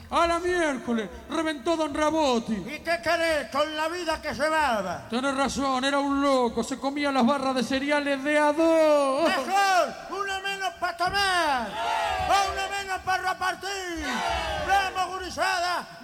A la miércoles, reventó Don Raboti. ¿Y qué querés con la vida que llevaba? Tenés razón, era un loco, se comía las barras de cereales de a dos. ¡Mejor! ¡Una menos para tomar! ¡O una menos para repartir! ¡Vamos, gurizada!